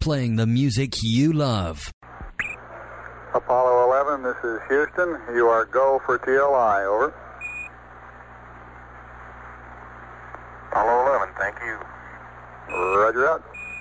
playing the music you love. Apollo 11, this is Houston. You are go for TLI, over. Apollo 11, thank you. Roger that.